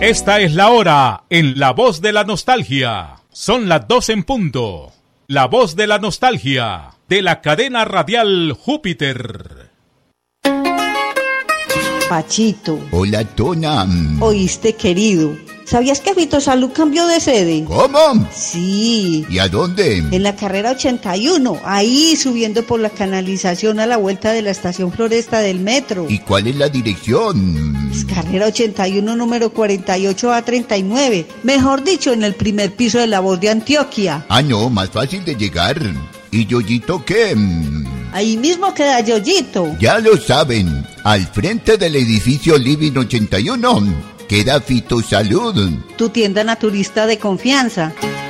Esta es la hora en La Voz de la Nostalgia. Son las 2 en punto. La Voz de la Nostalgia, de la cadena radial Júpiter. Pachito. Hola, Tona. Oíste, querido. ¿Sabías que Fitosalud cambió de sede? ¿Cómo? Sí. ¿Y a dónde? En la carrera 81, ahí subiendo por la canalización a la vuelta de la estación Floresta del metro. ¿Y cuál es la dirección? Es carrera 81, número 48A39. Mejor dicho, en el primer piso de La Voz de Antioquia. Ah, no, más fácil de llegar. ¿Y Yoyito qué? Ahí mismo queda Yoyito. Ya lo saben, al frente del edificio Living 81 queda Fitosalud, tu tienda naturista de confianza.